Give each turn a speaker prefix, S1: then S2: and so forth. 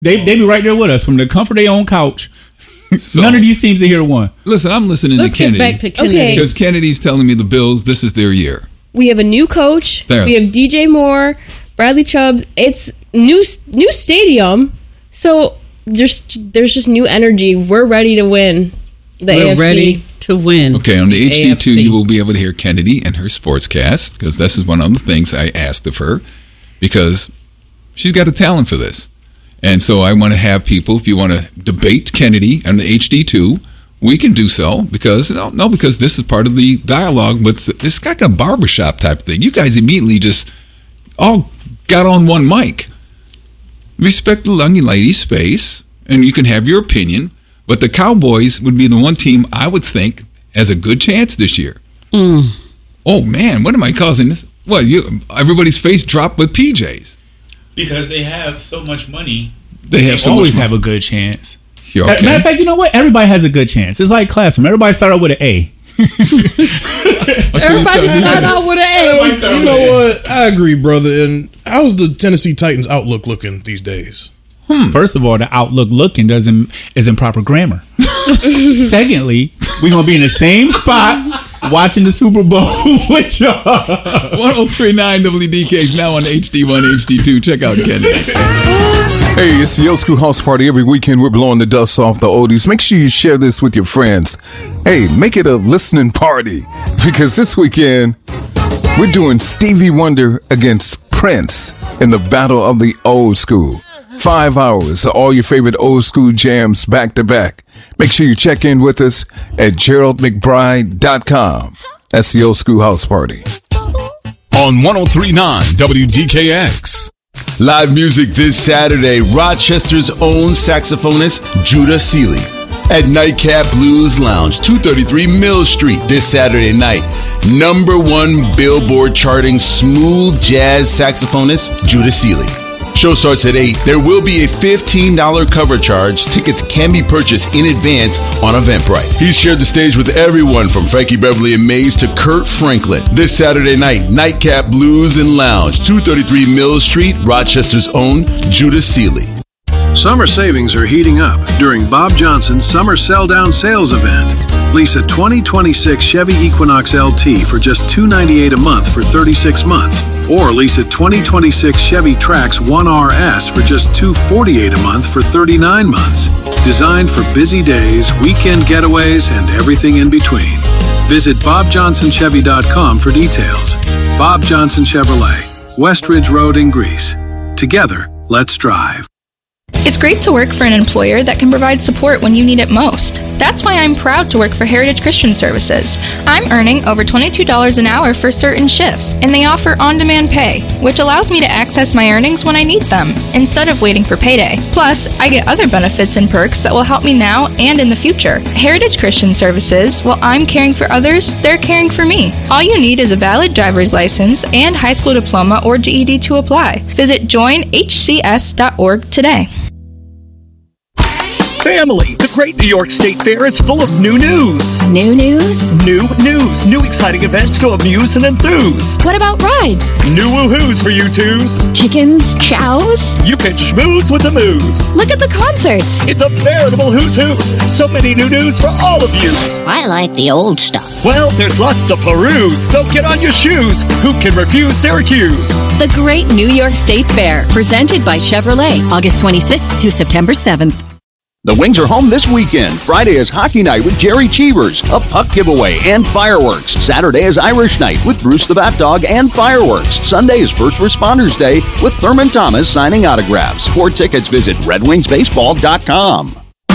S1: They be right there with us from the comfort of their own couch.
S2: So,
S1: none of these teams are here to win.
S2: Listen, I'm listening
S3: Let's
S2: to Kennedy.
S3: get back to Kennedy.
S2: Because Kennedy's telling me the Bills, this is their year.
S4: We have a new coach.
S2: There.
S4: We have DJ Moore, Bradley Chubb. It's new stadium. So there's just new energy. We're ready to win the AFC.
S3: We're ready to win.
S2: Okay, on the HD2,
S3: AFC.
S2: you will be able to hear Kennedy and her sportscast, because this is one of the things I asked of her, because she's got a talent for this. And so I want to have people, if you want to debate Kennedy on the HD2, we can do so, because because this is part of the dialogue, but this is like a barbershop type of thing. You guys immediately just all got on one mic. Respect the young lady's space, and you can have your opinion, but the Cowboys would be the one team I would think has a good chance this year. Oh, man, what am I causing this? Well, everybody's face dropped with PJs.
S1: Because they have so much money.
S2: They have so
S1: always
S2: much
S1: have a good chance.
S2: You're okay.
S1: Matter of fact, you know what? Everybody has a good chance. It's like classroom. Everybody start out with an A.
S3: Everybody start out with an A.
S5: You know what? I agree, brother. And how's the Tennessee Titans outlook looking these days?
S1: First of all, the outlook looking isn't proper grammar. Secondly, we're going to be in the same spot watching the Super Bowl with y'all.
S2: 1039 WDK is now on HD1, HD2. Check out Kennedy.
S6: Hey, it's the Old School House Party. Every weekend we're blowing the dust off the oldies. Make sure you share this with your friends. Hey, make it a listening party, because this weekend we're doing Stevie Wonder against Prince in the Battle of the Old School. 5 hours of all your favorite old school jams back to back. Make sure you check in with us at GeraldMcBride.com. That's the Old School House Party.
S7: On 1039 WDKX.
S8: Live music this Saturday, Rochester's own saxophonist, Judah Seeley, at Nightcap Blues Lounge, 233 Mill Street this Saturday night. #1 Billboard charting smooth jazz saxophonist, Judah Seeley. Show starts at 8. There will be a $15 cover charge. Tickets can be purchased in advance on Eventbrite. He's shared the stage with everyone from Frankie Beverly and Mays to Kurt Franklin. This Saturday night, Nightcap Blues and Lounge, 233 Mill Street, Rochester's own Judah Seeley.
S9: Summer savings are heating up during Bob Johnson's Summer Sell Down Sales event. Lease a 2026 Chevy Equinox LT for just $298 a month for 36 months. Or lease a 2026 Chevy Trax 1RS for just $248 a month for 39 months. Designed for busy days, weekend getaways, and everything in between. Visit BobJohnsonChevy.com for details. Bob Johnson Chevrolet, Westridge Road in Greece. Together, let's drive.
S10: It's great to work for an employer that can provide support when you need it most. That's why I'm proud to work for Heritage Christian Services. I'm earning over $22 an hour for certain shifts, and they offer on-demand pay, which allows me to access my earnings when I need them, instead of waiting for payday. Plus, I get other benefits and perks that will help me now and in the future. Heritage Christian Services, while I'm caring for others, they're caring for me. All you need is a valid driver's license and high school diploma or GED to apply. Visit joinhcs.org today.
S11: Family, the Great New York State Fair is full of new news.
S12: New news?
S11: New news. New exciting events to amuse and enthuse.
S12: What about rides?
S11: New woohoos for you twos.
S12: Chickens? Chows?
S11: You can schmooze with the moose.
S12: Look at the concerts.
S11: It's a veritable who's who's. So many new news for all of yous.
S12: I like the old stuff.
S11: Well, there's lots to peruse, so get on your shoes. Who can refuse Syracuse?
S13: The Great New York State Fair, presented by Chevrolet, August 26th to September 7th.
S14: The Wings are home this weekend. Friday is Hockey Night with Jerry Cheevers, a puck giveaway, and fireworks. Saturday is Irish Night with Bruce the Bat Dog and fireworks. Sunday is First Responders Day with Thurman Thomas signing autographs. For tickets, visit RedWingsBaseball.com.